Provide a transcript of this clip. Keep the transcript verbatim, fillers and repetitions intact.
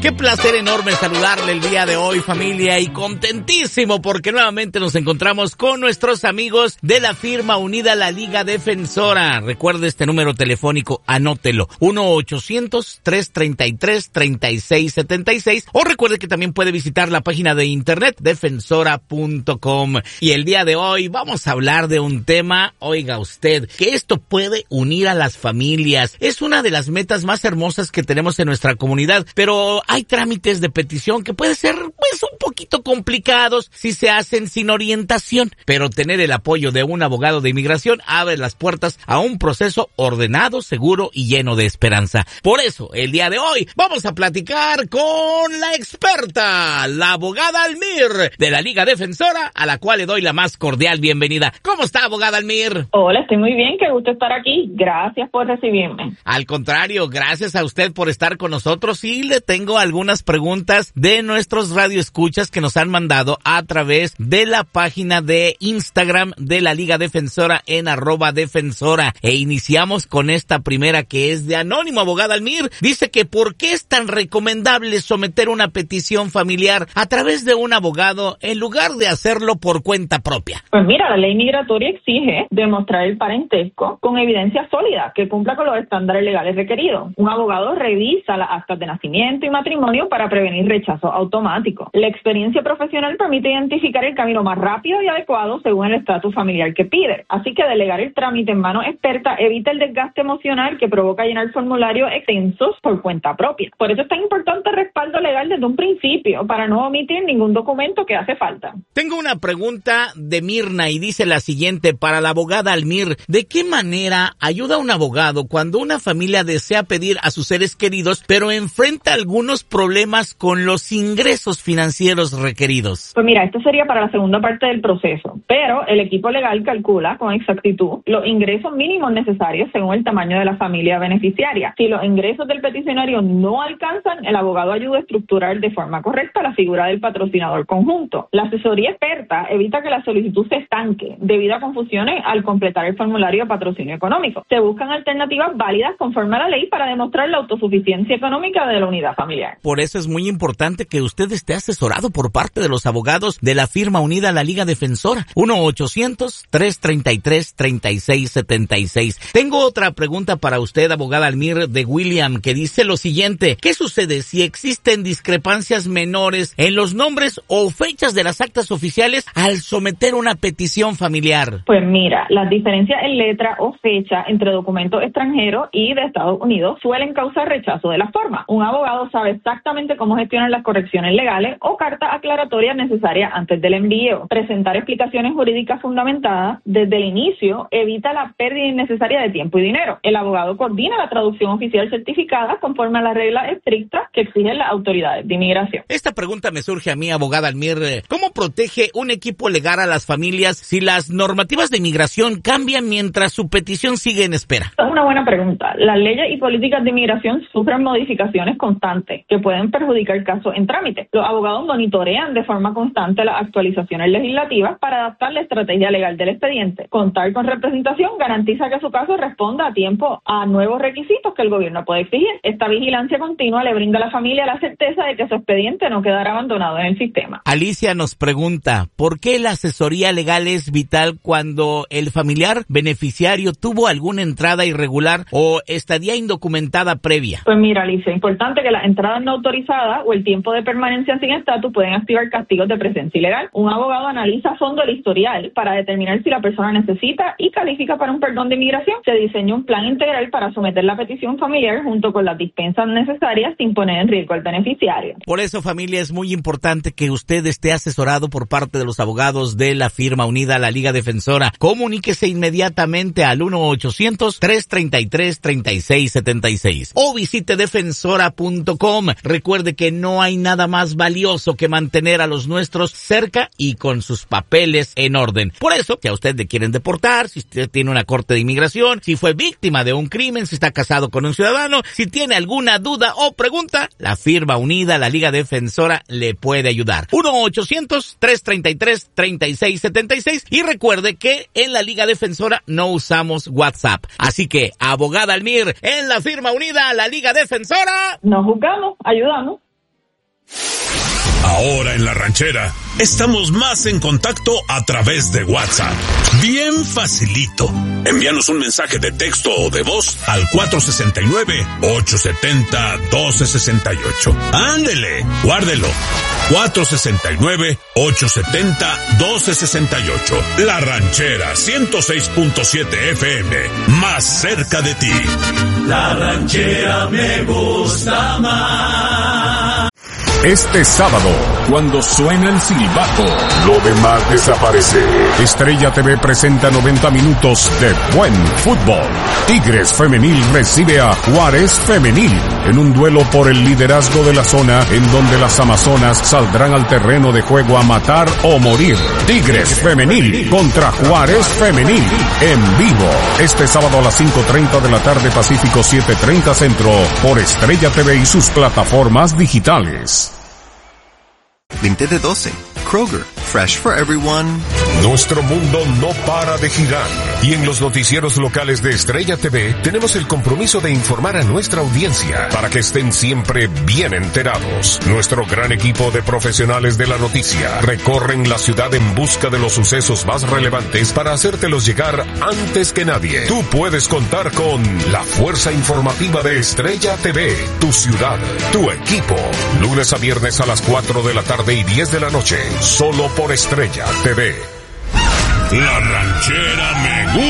Qué placer enorme saludarle el día de hoy, familia, y contentísimo porque nuevamente nos encontramos con nuestros amigos de la firma unida La Liga Defensora. Recuerde este número telefónico, anótelo, uno ochocientos, tres treinta y tres, treinta y seis setenta y seis, o recuerde que también puede visitar la página de internet defensora punto com. Y el día de hoy vamos a hablar de un tema, oiga usted, que esto puede unir a las familias. Es una de las metas más hermosas que tenemos en nuestra comunidad, pero hay trámites de petición que pueden ser pues un poquito complicados si se hacen sin orientación, pero tener el apoyo de un abogado de inmigración abre las puertas a un proceso ordenado, seguro y lleno de esperanza. Por eso, el día de hoy vamos a platicar con la experta, la abogada Almir de la Liga Defensora, a la cual le doy la más cordial bienvenida. ¿Cómo está, abogada Almir? Hola, estoy muy bien, qué gusto estar aquí. Gracias por recibirme. Al contrario, gracias a usted por estar con nosotros, y le tengo algunas preguntas de nuestros radioescuchas que nos han mandado a través de la página de Instagram de la Liga Defensora en arroba defensora. E iniciamos con esta primera, que es de Anónimo. Abogada Almir dice que ¿por qué es tan recomendable someter una petición familiar a través de un abogado en lugar de hacerlo por cuenta propia? Pues mira, la ley migratoria exige demostrar el parentesco con evidencia sólida que cumpla con los estándares legales requeridos. Un abogado revisa las actas de nacimiento y matrimonio para prevenir rechazo automático. La experiencia profesional permite identificar el camino más rápido y adecuado según el estatus familiar que pide. Así que delegar el trámite en manos expertas evita el desgaste emocional que provoca llenar formularios extensos por cuenta propia. Por eso es tan importante el respaldo legal desde un principio, para no omitir ningún documento que hace falta. Tengo una pregunta de Mirna y dice la siguiente para la abogada Almir: ¿de qué manera ayuda un abogado cuando una familia desea pedir a sus seres queridos, pero enfrenta algunos problemas con los ingresos financieros requeridos? Pues mira, esto sería para la segunda parte del proceso, pero el equipo legal calcula con exactitud los ingresos mínimos necesarios según el tamaño de la familia beneficiaria. Si los ingresos del peticionario no alcanzan, el abogado ayuda a estructurar de forma correcta la figura del patrocinador conjunto. La asesoría experta evita que la solicitud se estanque debido a confusiones al completar el formulario de patrocinio económico. Se buscan alternativas válidas conforme a la ley para demostrar la autosuficiencia económica de la unidad familiar. Por eso es muy importante que usted esté asesorado por parte de los abogados de la firma unida La Liga Defensora. uno ochocientos, tres treinta y tres, treinta y seis setenta y seis. Tengo otra pregunta para usted, abogada Almir, de William, que dice lo siguiente: ¿qué sucede si existen discrepancias menores en los nombres o fechas de las actas oficiales al someter una petición familiar? Pues mira, las diferencias en letra o fecha entre documentos extranjeros y de Estados Unidos suelen causar rechazo de la forma. Un abogado sabe exactamente cómo gestionar las correcciones legales o cartas aclaratorias necesarias antes del envío. Presentar explicaciones jurídicas fundamentadas desde el inicio evita la pérdida innecesaria de tiempo y dinero. El abogado coordina la traducción oficial certificada conforme a las reglas estrictas que exigen las autoridades de inmigración. Esta pregunta me surge a mí, abogada Almir: ¿cómo protege un equipo legal a las familias si las normativas de inmigración cambian mientras su petición sigue en espera? Es una buena pregunta. Las leyes y políticas de inmigración sufren modificaciones constantes que pueden perjudicar casos en trámite. Los abogados monitorean de forma constante las actualizaciones legislativas para adaptar la estrategia legal del expediente. Contar con representación garantiza que su caso responda a tiempo a nuevos requisitos que el gobierno puede exigir. Esta vigilancia continua le brinda a la familia la certeza de que su expediente no quedará abandonado en el sistema. Alicia nos pregunta: ¿por qué la asesoría legal es vital cuando el familiar beneficiario tuvo alguna entrada irregular o estadía indocumentada previa? Pues mira, Alicia, es importante que las entradas no autorizadas o el tiempo de permanencia sin estatus pueden activar castigos de presencia ilegal. Un abogado analiza a fondo el historial para determinar si la persona necesita y califica para un perdón de inmigración. Se diseña un plan integral para someter la petición familiar junto con las dispensas necesarias sin poner en riesgo al beneficiario. Por eso, familia, es muy importante que usted esté asesorado por parte de los abogados de la firma unida La Liga Defensora. Comuníquese inmediatamente al uno ochocientos, tres treinta y tres, treinta y seis setenta y seis o visite defensora punto com. Recuerde que no hay nada más valioso que mantener a los nuestros cerca y con sus papeles en orden. Por eso, si a usted le quieren deportar, si usted tiene una corte de inmigración, si fue víctima de un crimen, si está casado con un ciudadano, si tiene alguna duda o pregunta, la firma unida La Liga Defensora le puede ayudar. uno ochocientos, tres treinta y tres, treinta y seis setenta y seis, y recuerde que en la Liga Defensora no usamos WhatsApp. Así que, abogada Almir, en la firma unida La Liga Defensora, nos juzgamos, ayudamos. Ahora en La Ranchera, estamos más en contacto a través de WhatsApp. Bien facilito. Envíanos un mensaje de texto o de voz al cuatro seis nueve, ocho siete cero, uno dos seis ocho. ¡Ándele! Guárdelo. cuatro seis nueve, ocho siete cero, uno dos seis ocho. La Ranchera ciento seis punto siete F M. Más cerca de ti. La Ranchera me gusta más. Este sábado, cuando suena el silbato, lo demás desaparece. Estrella T V presenta noventa minutos de buen fútbol. Tigres Femenil recibe a Juárez Femenil en un duelo por el liderazgo de la zona, en donde las amazonas saldrán al terreno de juego a matar o morir. Tigres Femenil contra Juárez Femenil en vivo. Este sábado a las cinco treinta de la tarde, Pacífico siete treinta Centro, por Estrella T V y sus plataformas digitales. veinte de doce. Kroger, fresh for everyone. Nuestro mundo no para de girar. Y en los noticieros locales de Estrella T V tenemos el compromiso de informar a nuestra audiencia para que estén siempre bien enterados. Nuestro gran equipo de profesionales de la noticia recorren la ciudad en busca de los sucesos más relevantes para hacértelos llegar antes que nadie. Tú puedes contar con la fuerza informativa de Estrella T V, tu ciudad, tu equipo. Lunes a viernes a las cuatro de la tarde y diez de la noche, solo por Estrella T V. La Ranchera me gusta.